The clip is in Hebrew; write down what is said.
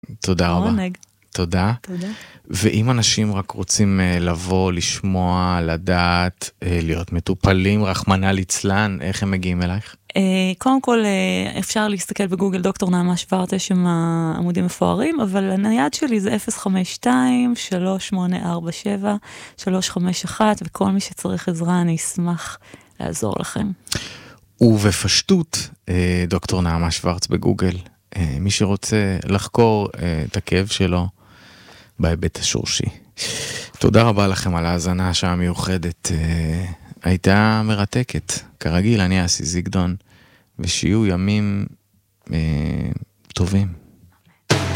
תודה רבה. עונג. תודה. תודה. ואם אנשים רק רוצים לבוא, לשמוע, לדעת, להיות מטופלים, רחמנא ליצלן, איך הם מגיעים אלייך? קודם כל אפשר להסתכל בגוגל דוקטור נעמה שוורץ, יש שם עמודים מפוארים, אבל הנייד שלי זה 052-3847-351, וכל מי שצריך עזרה אני אשמח לעזור לכם. ובפשטות, דוקטור נעמה שוורץ בגוגל, מי שרוצה לחקור את הכאב שלו בהיבט השורשי. תודה רבה לכם על ההאזנה, השעה מיוחדת. הייתה מרתקת. כרגיל, אני אסי זיגדון, ושיהיו ימים טובים.